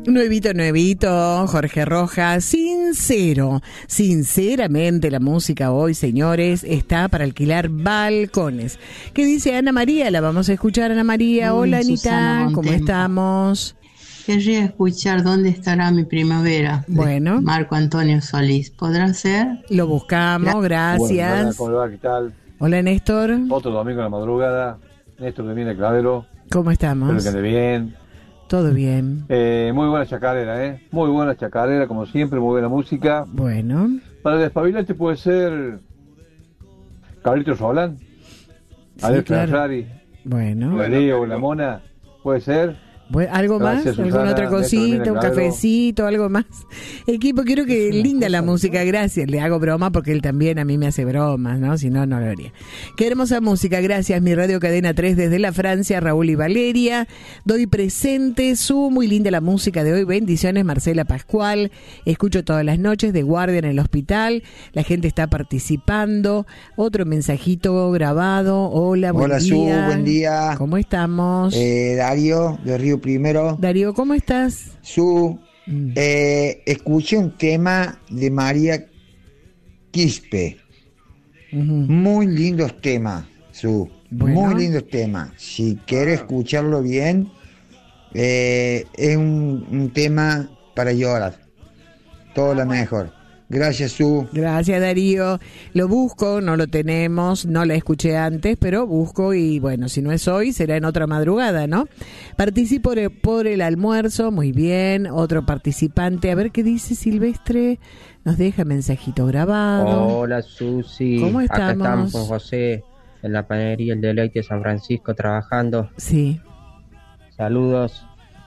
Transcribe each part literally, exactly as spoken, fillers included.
Nuevito, nuevito, Jorge Rojas, sincero, sinceramente la música hoy, señores, está para alquilar balcones. ¿Qué dice Ana María? La vamos a escuchar, Ana María. Hola, Anita, ¿cómo estamos? Querría escuchar ¿Dónde estará mi primavera? Bueno. Marco Antonio Solís. ¿Podrán ser? Lo buscamos, gracias. Bueno, ¿cómo le va? ¿Qué tal? Hola, Néstor. Otro domingo en la madrugada. Néstor de Viene Clavero. ¿Cómo estamos? Espero que ande bien. Todo bien. Eh, muy buena chacarera, ¿eh? Muy buena chacarera, como siempre, muy buena música. Bueno. Para despabilarte puede ser Cabrito Solán, Sí, Alex claro. Ferrari, Bueno. Darío, La Mona, puede ser. Bueno, ¿algo Gracias, más? ¿Alguna Susana, otra cosita? Néstor, ¿Un viene claro. cafecito? ¿Algo más? Equipo, quiero que linda la música, gracias. Le hago broma porque él también a mí me hace bromas, ¿no? Si no, no lo haría. Qué hermosa música, gracias. Mi Radio Cadena tres desde la Francia, Raúl y Valeria. Doy presente, su muy linda la música de hoy. Bendiciones, Marcela Pascual. Escucho todas las noches de guardia en el hospital. La gente está participando. Otro mensajito grabado. Hola, buen Hola, día. Su, buen día. ¿Cómo estamos? Eh, Darío, de Río Primero. Darío, ¿cómo estás? Su, eh, escuché un tema de María Quispe. Uh-huh. Muy lindos temas, Su. Bueno. Muy lindos temas. Si quieres escucharlo bien, eh, es un, un tema para llorar. Todo lo mejor. Gracias, Su. Gracias, Darío. Lo busco, no lo tenemos, no la escuché antes, pero busco y bueno, si no es hoy, será en otra madrugada, ¿no? Participo por el, por el almuerzo, muy bien. Otro participante, a ver qué dice Silvestre. Nos deja mensajito grabado. Hola, Susi. ¿Cómo Acá estamos? estamos con José en la panadería El Deleite de San Francisco trabajando. Sí. Saludos.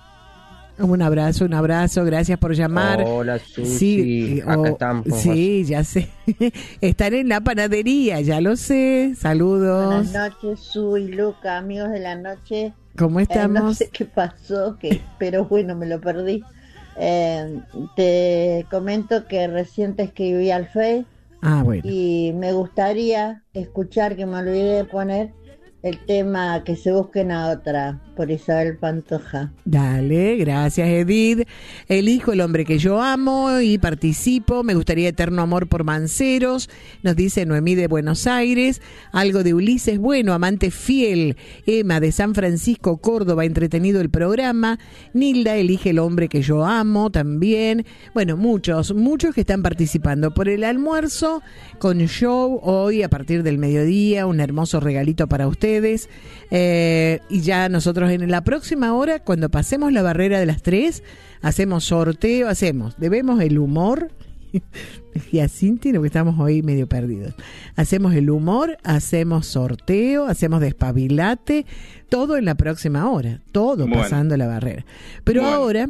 Un abrazo, un abrazo, gracias por llamar. Hola, Susi. Sí, Acá oh, estamos con sí, José. ya sé. Están en la panadería, ya lo sé. Saludos. Buenas noches, Su y Luca, amigos de la noche. ¿Cómo estamos? Eh, no sé qué pasó, que, pero bueno, me lo perdí. Eh, te comento que recién te escribí al Face Ah, bueno. y me gustaría escuchar, que me olvidé de poner, el tema Que se busquen a otra, por Isabel Pantoja. Dale, gracias, Edith. Elijo El hombre que yo amo y participo. Me gustaría Eterno amor por Manceros. Nos dice Noemí de Buenos Aires. Algo de Ulises Bueno, amante fiel. Emma de San Francisco, Córdoba, entretenido el programa. Nilda elige El hombre que yo amo también. Bueno, muchos, muchos que están participando por el almuerzo con show hoy a partir del mediodía. Un hermoso regalito para ustedes. Eh, y ya nosotros en la próxima hora, cuando pasemos la barrera de las tres, hacemos sorteo, hacemos, debemos el humor, y así tiene que estamos hoy medio perdidos. Hacemos el humor, hacemos sorteo, hacemos despabilate, todo en la próxima hora, todo Bueno. pasando la barrera. Pero Bueno. ahora,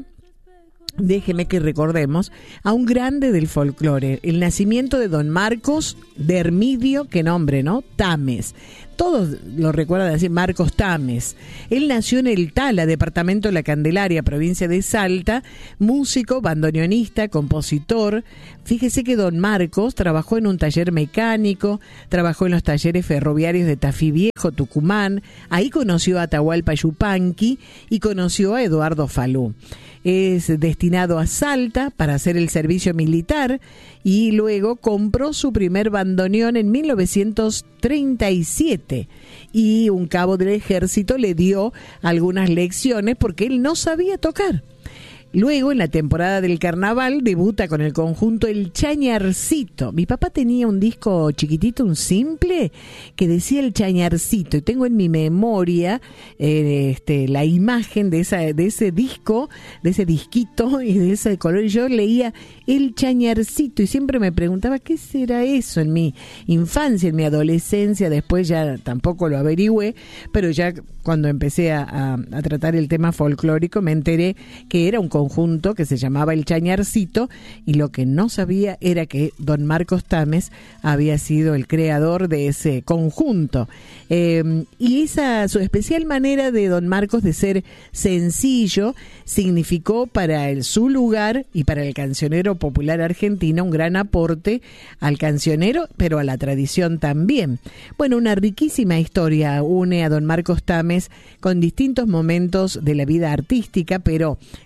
déjeme que recordemos a un grande del folclore, el nacimiento de don Marcos de Hermidio, qué nombre, ¿no? Tames. Todos lo recuerdan así, Marcos Tames. Él nació en El Tala, departamento de La Candelaria, provincia de Salta, músico, bandoneonista, compositor. Fíjese que don Marcos trabajó en un taller mecánico, trabajó en los talleres ferroviarios de Tafí Viejo, Tucumán. Ahí conoció a Atahualpa Yupanqui y conoció a Eduardo Falú. Es destinado a Salta para hacer el servicio militar y luego compró su primer bandoneón en mil novecientos treinta y siete y un cabo del ejército le dio algunas lecciones porque él no sabía tocar. Luego, en la temporada del carnaval, debuta con el conjunto El Chañarcito. Mi papá tenía un disco chiquitito, un simple, que decía El Chañarcito. Y tengo en mi memoria eh, este, la imagen de, esa, de ese disco, de ese disquito y de ese color. Y yo leía El Chañarcito y siempre me preguntaba qué será eso en mi infancia, en mi adolescencia. Después ya tampoco lo averigüé, pero ya cuando empecé a, a, a tratar el tema folclórico me enteré que era un conjunto que se llamaba El Chañarcito y lo que no sabía era que don Marcos Tames había sido el creador de ese conjunto. Eh, y esa su especial manera de don Marcos de ser sencillo significó para el, su lugar y para el cancionero popular argentino un gran aporte al cancionero, pero a la tradición también. Bueno, una riquísima historia une a don Marcos Tames con distintos momentos de la vida artística, pero le digo que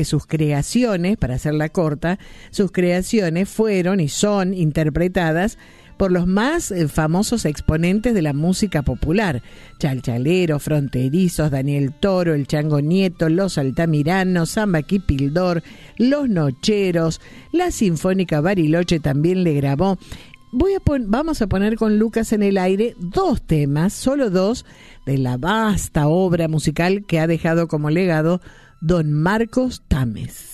que sus creaciones, para hacerla corta, sus creaciones fueron y son interpretadas por los más eh, famosos exponentes de la música popular: Chalchalero, Fronterizos, Daniel Toro, el Chango Nieto, Los Altamiranos, Samba Kipildor, Los Nocheros, la Sinfónica Bariloche también le grabó. Voy a pon- vamos a poner con Lucas en el aire dos temas, solo dos, de la vasta obra musical que ha dejado como legado don Marcos Tames.